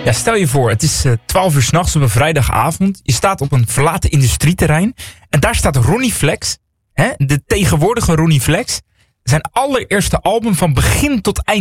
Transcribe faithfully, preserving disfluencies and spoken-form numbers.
Ja, stel je voor, het is uh, twaalf uur 's nachts op een vrijdagavond. Je staat op een verlaten industrieterrein. En daar staat Ronnie Flex, hè, de tegenwoordige Ronnie Flex. Zijn allereerste album van begin tot eind